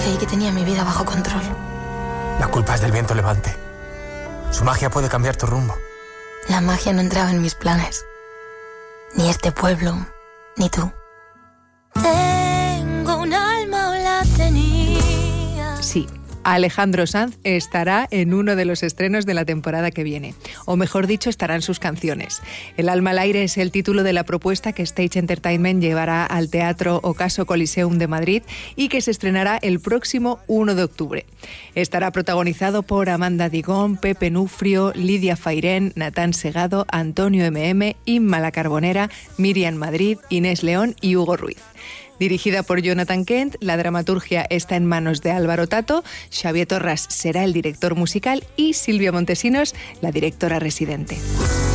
Creí que tenía mi vida bajo control. La culpa es del viento levante. Su magia puede cambiar tu rumbo. La magia no entraba en mis planes. Ni este pueblo, ni tú. Tengo un alma o la tenía. Sí. Alejandro Sanz estará en uno de los estrenos de la temporada que viene, o mejor dicho, estarán sus canciones. El alma al aire es el título de la propuesta que Stage Entertainment llevará al Teatro Ocaso Coliseum de Madrid y que se estrenará el próximo 1 de octubre. Estará protagonizado por Amanda Digón, Pepe Nufrio, Lidia Fairén, Natán Segado, Antonio M.M., Inma La Carbonera, Miriam Madrid, Inés León y Hugo Ruiz. Dirigida por Jonathan Kent, la dramaturgia está en manos de Álvaro Tato, Xavier Torras será el director musical y Silvia Montesinos, la directora residente.